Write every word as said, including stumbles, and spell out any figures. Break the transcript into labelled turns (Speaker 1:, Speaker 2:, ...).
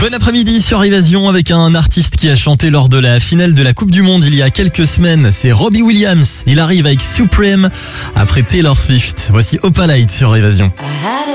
Speaker 1: Bon après-midi sur Évasion avec un artiste qui a chanté lors de la finale de la Coupe du Monde il y a quelques semaines. C'est Robbie Williams. Il arrive avec Supreme après Taylor Swift. Voici Opalite sur Évasion.